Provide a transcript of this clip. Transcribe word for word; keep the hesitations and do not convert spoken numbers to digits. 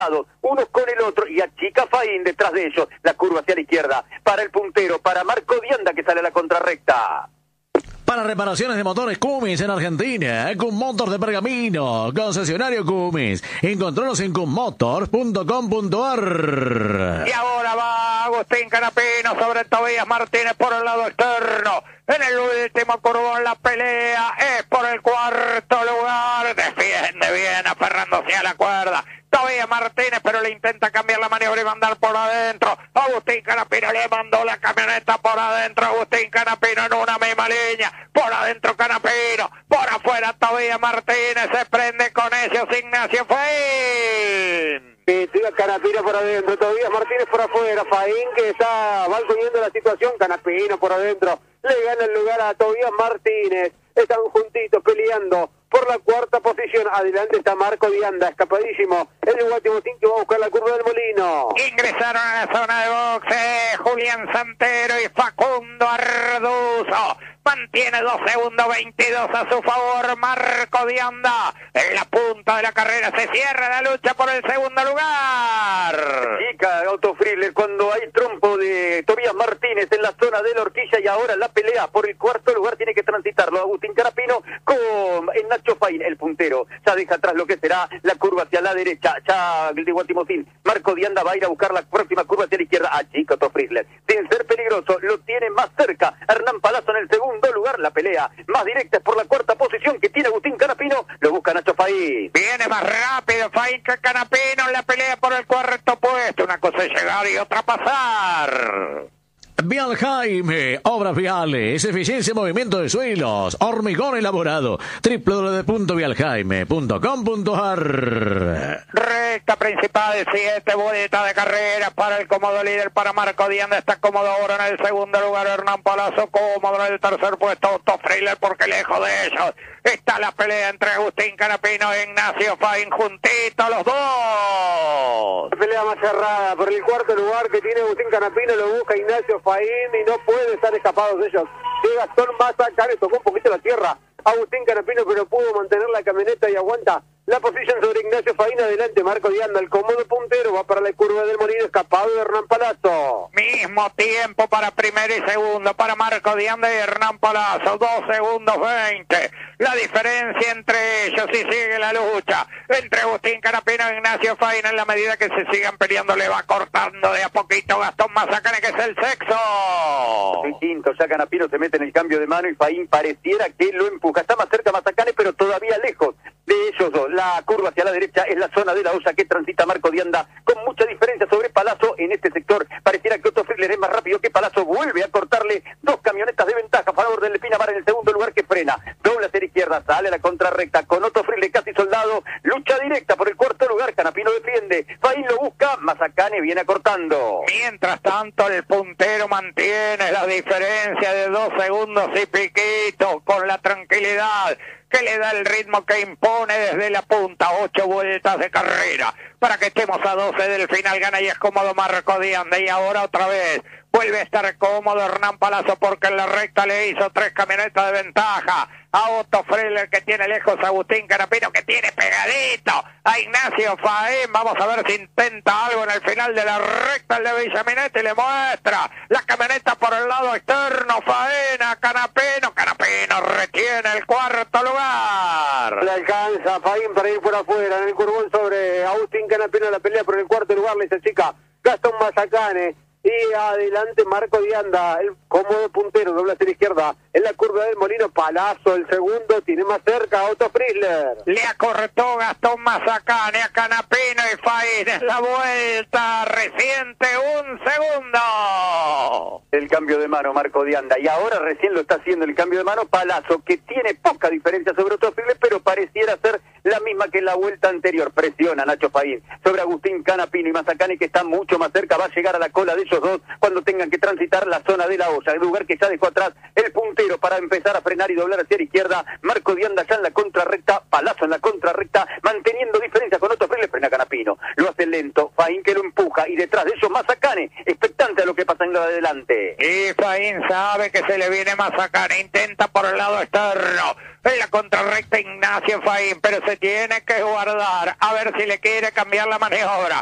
unos con el otro y achica Faín detrás de ellos, la curva hacia la izquierda, para el puntero, para Marco Dianda que sale a la contrarrecta. Para reparaciones de motores Cummins en Argentina, Cummotors de Pergamino, concesionario Cummins. Encontranos en cummotors punto com punto ar. Y ahora va Agustín Canapino sobre Tobías Martínez por el lado externo. En el último curvón la pelea es por el cuarto lugar. Defiende bien aferrándose a la cuerda Tobías Martínez, pero le intenta cambiar la maniobra y mandar por adentro. Agustín Canapino le mandó la camioneta por adentro. Agustín Canapino en una misma línea. Por adentro Canapino, por afuera Tobías Martínez. Se prende con ellos Ignacio Faín. Sí, siga Canapino por adentro, Tobías Martínez por afuera. Faín que está balconeando la situación. Canapino por adentro. Le gana el lugar a Tobías Martínez. Están juntitos peleando por la cuarta posición. Adelante está Marco Dianda, escapadísimo. El Guatimotín que va a buscar la curva del Molino. Ingresaron a la zona de boxe Julián Santero y Facundo Arduzo. Mantiene dos segundos veintidós a su favor Marco Dianda. En la punta de la carrera se cierra la lucha por el segundo lugar. Chica Autofriler cuando hay trompo de Tobías Martínez en la zona de la horquilla y ahora la pelea por el cuarto lugar tiene que transitarlo Agustín Canapino con el Nacho Faín, el puntero. Ya deja atrás lo que será la curva hacia la derecha. Ya el de Guatimotín. Marco Dianda va a ir a buscar la próxima curva hacia la izquierda. Ah, chica Autofriler. Sin ser peligroso, lo tiene más cerca. Hernán Palazzo en el segundo lugar. La pelea más directa es por la cuarta posición que tiene Agustín Canapino. Lo busca Nacho Faín. Viene más rápido Faín que Canapino en la pelea por el cuarto puesto. Una cosa es llegar y otra pasar. Vial Jaime, obras viales, eficiencia, movimiento de suelos, hormigón elaborado, doble u doble u doble u punto vial jaime punto com punto ar. Recta principal, siete vueltas de carrera para el cómodo líder, para Marco Dianda. Está cómodo ahora en el segundo lugar Hernán Palazzo, cómodo en el tercer puesto Autofriler, porque lejos de ellos está la pelea entre Agustín Canapino e Ignacio Faín, juntitos los dos. La pelea más cerrada por el cuarto lugar que tiene Agustín Canapino, lo busca Ignacio Faín y no puede estar escapados de ellos. Llega Gastón Mazacane, tocó un poquito la tierra Agustín Canapino, pero pudo mantener la camioneta y aguanta la posición sobre Ignacio Faín. Adelante Marco Dianda, el cómodo puntero, va para la curva del Molino, escapado de Hernán Palazzo. Mismo tiempo para primero y segundo para Marco Dianda y Hernán Palazzo, dos segundos veinte. La diferencia entre ellos, y sigue la lucha entre Agustín Canapino e Ignacio Faín. En la medida que se sigan peleando le va cortando de a poquito Gastón Mazacane, que es el sexto. Distinto, ya Canapino se mete en el cambio de mano y Faín pareciera que lo empuja. Está más cerca Mazacane, pero todavía lejos de ellos dos. La curva hacia la derecha es la zona de la olla que transita Marco Dianda con mucha diferencia sobre Palazzo en este sector. Pareciera que Otto Friedler es más rápido que Palazzo. Vuelve a cortarle dos camionetas de ventaja a favor del Pinamar en el segundo lugar, que frena. Dobla hacia la izquierda, sale a la contrarrecta con Otto Friedler casi soldado. Lucha directa por el cuarto lugar. Canapino defiende. Faín lo busca. Mazacane viene acortando. Mientras tanto el puntero mantiene la diferencia de dos segundos y piquito con la tranquilidad que le da el ritmo que impone desde la punta. Ocho vueltas de carrera para que estemos a doce del final. Gana y es cómodo Marco Dianda, y ahora otra vez vuelve a estar cómodo Hernán Palazzo, porque en la recta le hizo tres camionetas de ventaja a Otto Friedler, que tiene lejos a Agustín Canapino, que tiene pegadito a Ignacio Faín. Vamos a ver si intenta algo en el final de la recta el de Villaminetti, le muestra la camioneta por el lado externo. Faín a Canapino, Canapino retiene el cuarto lugar. Le alcanza Faín para ir por afuera en el curvón sobre Agustín Canapino. La pelea por el cuarto lugar le se chica Gastón Mazacane. Y adelante Marco Dianda, el cómodo puntero, dobla hacia la izquierda, en la curva del Molino. Palazzo, el segundo, tiene más cerca a Otto Friedler. Le acortó Gastón Mazacane a Canapino y Faín en la vuelta reciente, un segundo. El cambio de mano Marco Dianda, y ahora recién lo está haciendo el cambio de mano Palazzo, que tiene poca diferencia sobre Otto Friedler, pero pareciera ser la misma que en la vuelta anterior. Presiona Nacho Faín sobre Agustín Canapino y Mazacane, que está mucho más cerca, va a llegar a la cola de ellos ellos dos cuando tengan que transitar la zona de la olla, el lugar que ya dejó atrás el puntero para empezar a frenar y doblar hacia la izquierda. Marco Dianda ya en la contrarrecta, Palazzo en la contrarrecta, manteniendo diferencia con Otto Freire, frena Canapino, lo hace lento, Faín que lo empuja y detrás de ellos Mazacane, expectante a lo que pasa en lo de adelante. Y Faín sabe que se le viene Mazacane, intenta por el lado externo, en la contrarrecta Ignacio Faín, pero se tiene que guardar, a ver si le quiere cambiar la maniobra.